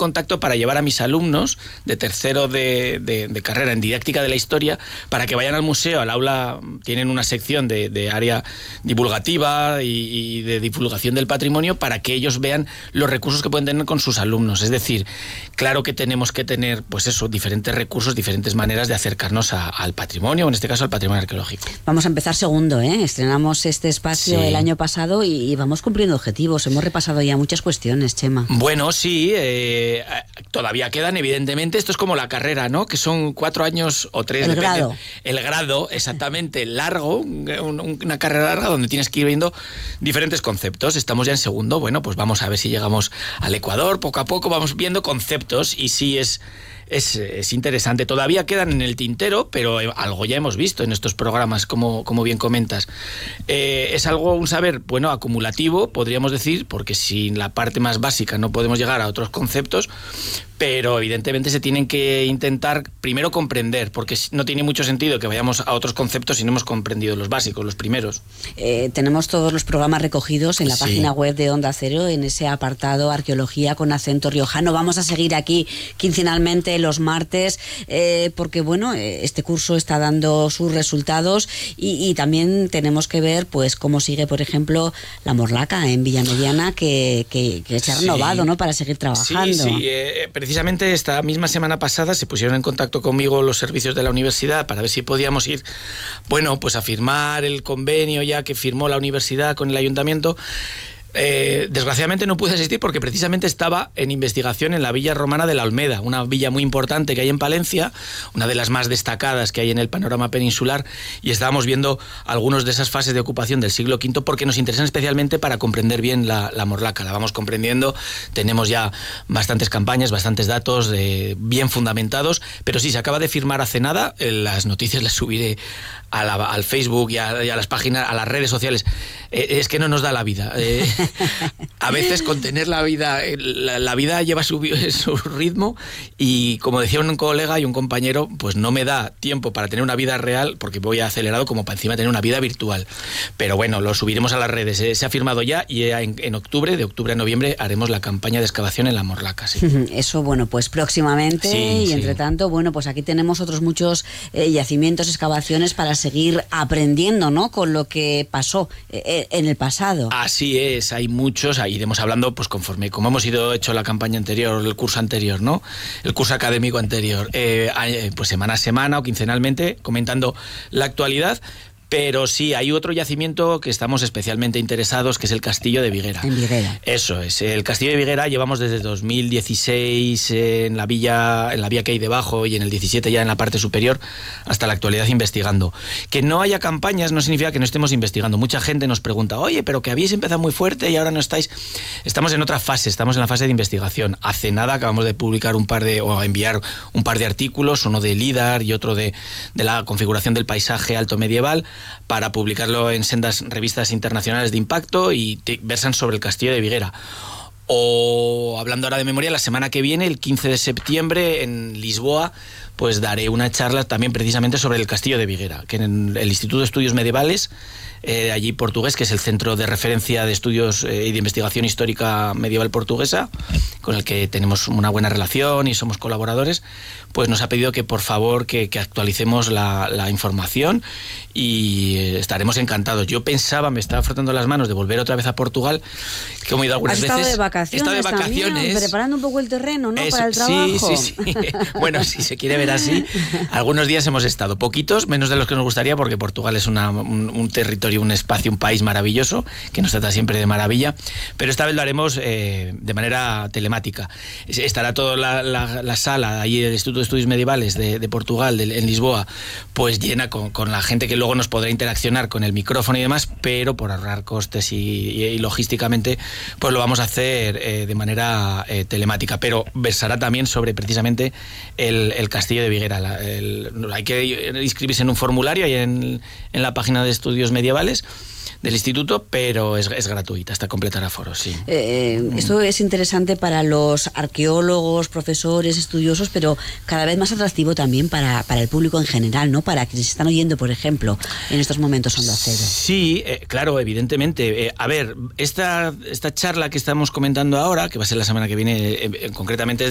contacto para llevar a mis alumnos de tercero de carrera en didáctica de la historia para que vayan al museo, al aula. Tienen una sección de área divulgativa y de divulgación del patrimonio para que ellos vean los recursos que pueden tener con sus alumnos. Es decir, claro que tenemos que tener, pues eso, diferentes recursos, diferentes maneras de acercarnos al patrimonio, en este caso al patrimonio arqueológico. Vamos a empezar segundo, estrenamos este espacio el año pasado y vamos cumpliendo objetivos. Hemos repasado ya muchas cuestiones, Chema. Bueno, sí, todavía quedan, evidentemente. Esto es como la carrera, ¿no? Que son 4 años o 3. El grado. El grado, exactamente, largo, una carrera larga donde tienes que ir viendo diferentes conceptos. Estamos ya en segundo. Bueno, pues vamos a ver si llegamos al Ecuador. Poco a poco vamos viendo conceptos y sí es interesante. Todavía quedan en el tintero, pero algo ya hemos visto en estos programas, como bien comentas. Es algo, un saber, bueno, acumulativo, podríamos decir, porque sin la parte más básica no podemos llegar a otros conceptos, pero evidentemente se tienen que intentar primero comprender, porque no tiene mucho sentido que vayamos a otros conceptos si no hemos comprendido los básicos, los primeros. Tenemos todos los programas recogidos en la página web de Onda Cero, en ese apartado Arqueología con acento riojano. Vamos a seguir aquí quincenalmente los martes, porque bueno, este curso está dando sus resultados y también tenemos que ver pues cómo sigue, por ejemplo, la Morlaca en Villamediana, que se ha renovado, ¿no?, para seguir trabajando. Sí, precisamente esta misma semana pasada se pusieron en contacto conmigo los servicios de la universidad para ver si podíamos ir, bueno, pues a firmar el convenio ya que firmó la universidad con el ayuntamiento. Desgraciadamente no pude asistir porque precisamente estaba en investigación en la villa romana de la Olmeda, una villa muy importante que hay en Palencia, una de las más destacadas que hay en el panorama peninsular, y estábamos viendo algunas de esas fases de ocupación del siglo V porque nos interesan especialmente para comprender bien la Morlaca. La vamos comprendiendo, tenemos ya bastantes campañas, bastantes datos bien fundamentados, pero sí, se acaba de firmar hace nada. Las noticias las subiré al Facebook y a las páginas, a las redes sociales. Es que no nos da la vida. A veces contener la vida lleva su ritmo y, como decía un colega y un compañero, pues no me da tiempo para tener una vida real porque voy acelerado como para encima tener una vida virtual. Pero bueno, lo subiremos a las redes. Se ha firmado ya y en octubre, de octubre a noviembre, haremos la campaña de excavación en la Morlaca. Sí. Eso, bueno, pues próximamente entre tanto, bueno, pues aquí tenemos otros muchos yacimientos, excavaciones para seguir aprendiendo, ¿no?, con lo que pasó en el pasado. Así es, hay muchos, ahí iremos hablando pues conforme, como hemos ido hecho la campaña anterior, el curso anterior, ¿no?, el curso académico anterior, pues semana a semana o quincenalmente comentando la actualidad. Pero sí, hay otro yacimiento que estamos especialmente interesados, que es el Castillo de Viguera. En Viguera. Eso es. El Castillo de Viguera llevamos desde 2016 en la villa que hay debajo y en el 17 ya en la parte superior, hasta la actualidad investigando. Que no haya campañas no significa que no estemos investigando. Mucha gente nos pregunta, oye, pero que habíais empezado muy fuerte y ahora no estáis. Estamos en otra fase, estamos en la fase de investigación. Hace nada acabamos de publicar enviar un par de artículos, uno de LIDAR y otro de la configuración del paisaje alto medieval, para publicarlo en sendas revistas internacionales de impacto y versan sobre el Castillo de Viguera. O, hablando ahora de memoria, la semana que viene, el 15 de septiembre, en Lisboa, pues daré una charla también precisamente sobre el Castillo de Viguera, que en el Instituto de Estudios Medievales, allí portugués, que es el centro de referencia de estudios y de investigación histórica medieval portuguesa, con el que tenemos una buena relación y somos colaboradores, pues nos ha pedido que por favor que actualicemos la información y estaremos encantados. Yo pensaba, me estaba frotando las manos de volver otra vez a Portugal, que como he ido algunas veces. He estado de vacaciones también, preparando un poco el terreno, ¿no?, para el trabajo. Sí. Bueno, si se quiere ver así, algunos días hemos estado, poquitos, menos de los que nos gustaría, porque Portugal es un territorio, un espacio, un país maravilloso, que nos trata siempre de maravilla, pero esta vez lo haremos de manera telemática. Estará toda la sala ahí del Instituto de Estudios Medievales de Portugal, en Lisboa, pues llena con la gente que luego nos podrá interaccionar con el micrófono y demás, pero por ahorrar costes y logísticamente, pues lo vamos a hacer de manera telemática, pero versará también sobre precisamente el Castillo de Viguera. Hay que inscribirse en un formulario ahí en la página de estudios medievales del instituto, pero es gratuita hasta completar aforo, sí. Esto es interesante para los arqueólogos, profesores, estudiosos, pero cada vez más atractivo también para el público en general, ¿no?, para quienes están oyendo, por ejemplo, en estos momentos Onda Cero. Sí, claro, evidentemente. A ver, esta charla que estamos comentando ahora, que va a ser la semana que viene, concretamente